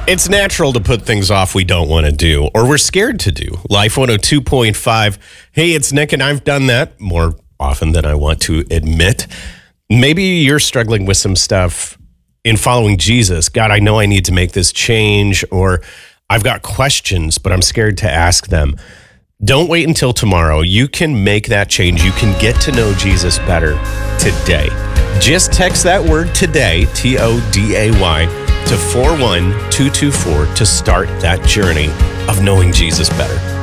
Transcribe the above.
It's natural to put things off we don't want to do or we're scared to do. Life 102.5. Hey, it's Nick, and I've done that more often than I want to admit. Maybe you're struggling with some stuff in following Jesus. God, I know I need to make this change, or I've got questions, but I'm scared to ask them. Don't wait until tomorrow. You can make that change. You can get to know Jesus better today. Just text that word today, TODAY, to 41224 to start that journey of knowing Jesus better.